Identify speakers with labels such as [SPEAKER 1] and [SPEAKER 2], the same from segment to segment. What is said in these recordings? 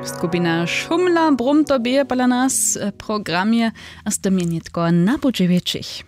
[SPEAKER 1] Skupina Šumla Brum to bije pala nas programie a ste mienitko na Budževičich.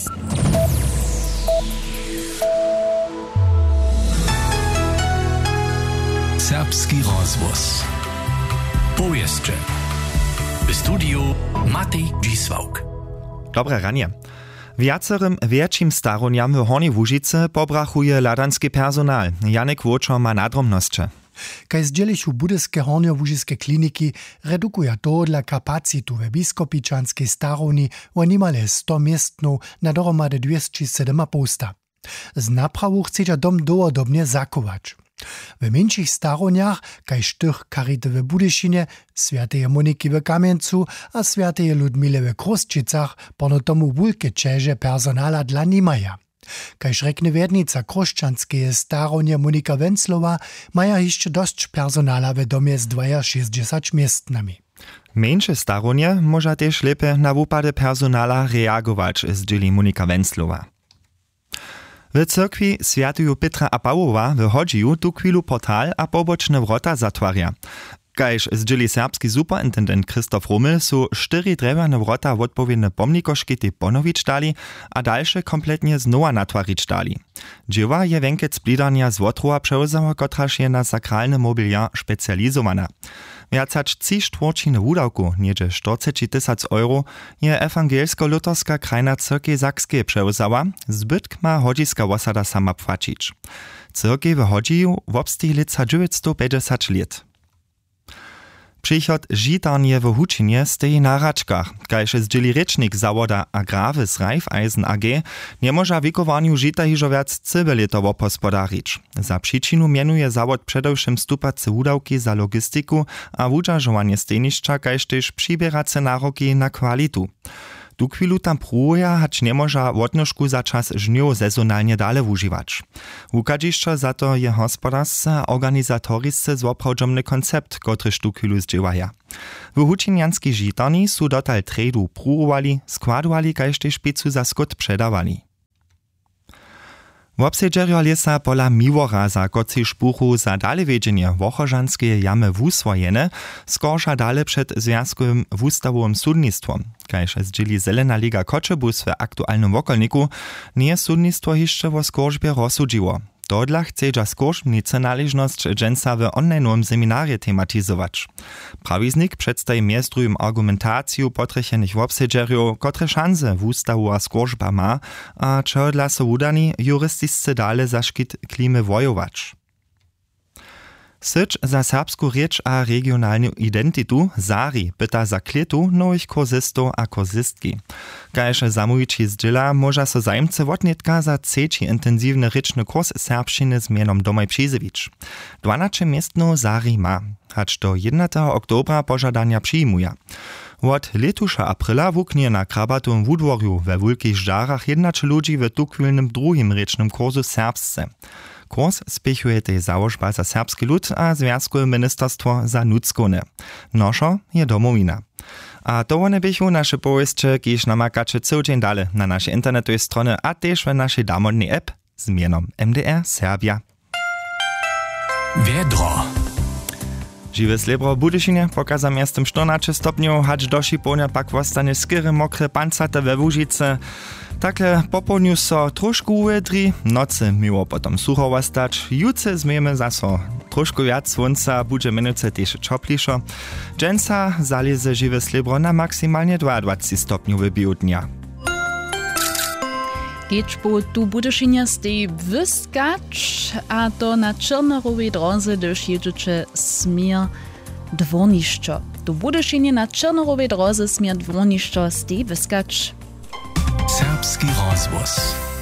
[SPEAKER 2] Serbski rozvoz. Powieszcze. W studiu Matej Dzisłauk.
[SPEAKER 3] Dobre ranie. Viacerym większym staroniam w Hornej Łužice pobrachuje ladanski personal. Janek Wóčo ma nadrobnosće.
[SPEAKER 4] Kaj zdjelišu budyske hornjovužiske kliniki redukuje to dla kapacitu we biskopičanskej staroni o nimale 100 miestnów na dohromady 207 posta. Z naprawu chceća dom dowodobnie zachować. W mniejszych staroniach, kaj tych Karity w Budyšinie, Świętej Moniki w Kamieńcu a Świętej Ludmile w Krosčicach pono tomu wulke čeže personala dla nimaja. Kajž rekne werdnica Kroščanskeje staronje Monika Venclova, maja jeszcze dość personala w domie z 62 miestnami.
[SPEAKER 3] Mniejsze staronje może też lepiej na wypady personala reagować, zdzieli Monika Venclova. W cyrkwi Świętego Petra a Pawła w Hodziju tu chwilu portal a poboczne wrota zatwarja. Kajž zdzieli serbski superintendent Krzysztof Rummel su 4 drewne wrota odpowiedne pomnikoški te ponowić dali, a dalsze kompletnie znowa natwarić dali. Dziewa je wenkec blidania z Wotrowa przełzała, kotraż je na sakralne mobiliar specjalizowana. Wiacać 3/4 wudawku, niedzie 40 000 euro, je ewangelsko-luterska krajna cyrkiej Sakskiej przełzała, zbytk ma hodziska osada sama płacić. Cyrkiej w Hodziju wobstih lica 950 lat. Przychod žitarnie w Hučinie steji na račkach, kajž zdzieli rečnik zawoda Agrave z Raiffeisen AG, nie może wikowaniu žita hižo viac cybeletowo pospodarić. Za przyczynu mienuje zawod przedewszym stupace wudawki za logistyku a wudżażowanie stejniszcza, kajž też przybieracce naroki na kwalitu. Tu chwilu tam próbuje, hać nie może odnożku za czas żniu sezonalnie dale używać. Wukadziszczo za to je gospodarsce a organizatorisce zwoprawdżomny koncept, kotryż tu chwilu zdziewaja. W hučinianskiej žitarni su dotal tredu próbowali, składowali, kajż też pizzu za skut przedawali. Wobsedźerjo lesa pola Miłoraza, koci szpuchu za dale wiedzienie wochorzanskiej jamy wuswojene, skorsza dale przed Związkowym Wustawowym Sudnictwom. Kajż zdzieli Zelena Liga Koczebus w aktualnym wokolniku, nie sudnictwo jeszcze wo skorzbie rozsudziło. Dodla chcedza skorzbnice należność dżęca w online'owym seminarie tematizować. Prawiznik przedstawi miestrujum argumentaciju potrechenych wobsedźerjo, kotre szanse wustawowa skorzba ma, a čo dla so udani juristisce dale za škit klimy wojować. Sycz za serbsku rzecz a regionalną identitu Zari pyta za kletu nowych kursistów a kursistki. Kajż zamówić zdziela może so zajmce wotnietka za trzeci intensywny ryczny kurs serbszczyny z mianom Domaj Przyjzewicz. 12 miestno Zari ma, hacz do 1. oktobra pożadania przyjmuje. Od letusza aprila wuknie na krabatowym wudworju we Wulkich Żarach 11 ludzi w tukwilnym drugim rycznym kursu serbsce. Kurs spiechuje tej założba za serbski lud a Związkowe Ministerstwo za nudzkone. Noszo je domowina. A to one bychu nasze powieście, kiedyś namakacie cały dzień dalej na naszej internetowej stronie, a też w naszej damodnej app z mianom MDR Serbia.
[SPEAKER 2] Wiedro.
[SPEAKER 3] Žiwe slebro w Budyšinie pokaza miastem 14 stopniów, hacz do Šiponia pak wostanie skyry, mokre, pancate we Łužice. Takle po południu so troszkę uwedri, nocy miło potom sucho wostać, jutce zmiemy zaso troszkę wiac słońca, bude minuce też czoplišo. Dżęca zaleze žiwe slebro na maksymalnie 22 stopniów w biu dnia.
[SPEAKER 1] Keď po tu Budyšinia stej wyskać, a to na Črnorowej drodze, gdyż jedziecie smier dwornišćo. Tu Budyšinie na Črnorowej drodze smier dwornišćo stej wyskać.
[SPEAKER 2] Serbski rozvoz.